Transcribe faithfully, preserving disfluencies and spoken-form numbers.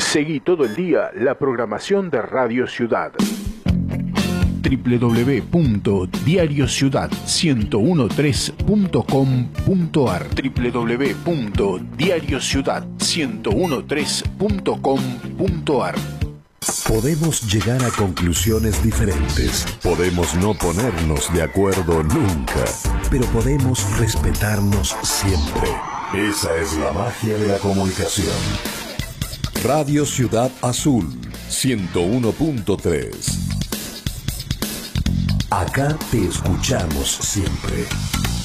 Seguí todo el día la programación de Radio Ciudad. doble u doble u doble u punto diario ciudad ciento trece punto com punto a r doble u doble u doble u punto diario ciudad ciento trece punto com punto a r. Podemos llegar a conclusiones diferentes, podemos no ponernos de acuerdo nunca, pero podemos respetarnos siempre. Esa es la magia de la comunicación. Radio Ciudad Azul, ciento uno punto tres. Acá te escuchamos siempre.